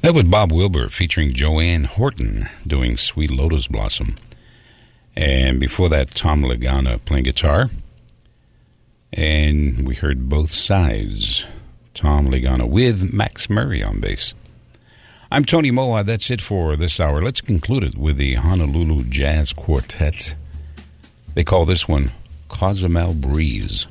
That was Bob Wilber featuring Joanne Horton doing Sweet Lotus Blossom. And before that, Tom Lagana playing guitar. And we heard Both Sides. Tom Lagana with Max Murray on bass. I'm Tony Moa. That's it for this hour. Let's conclude it with the Honolulu Jazz Quartet. They call this one Cozumel Breeze.